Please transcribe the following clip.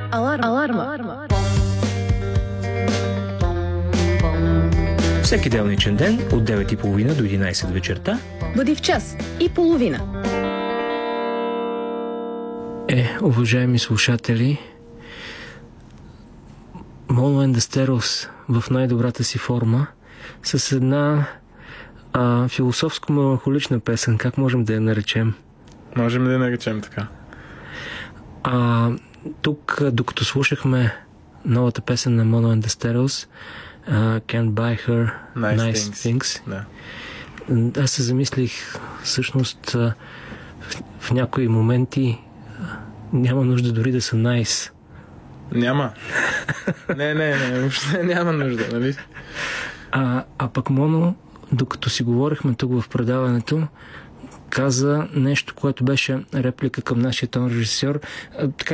Аларма. Всеки делничен ден от 9:30 до 11 вечерта бъди в час и половина. Уважаеми слушатели, Mono and the Steros в най-добрата си форма с една философско-меланхолична песен. Как можем да я наречем? Можем да я наречем така. Тук, докато слушахме новата песен на Mono and the Steros, Can't Buy Her Nice Things, Да. аз се замислих, всъщност в някои моменти няма нужда дори да са nice. Няма. Не, въобще няма нужда, нали? Пък Моно, докато си говорихме тук в предаването, каза нещо, което беше реплика към нашия тон режисьор. Така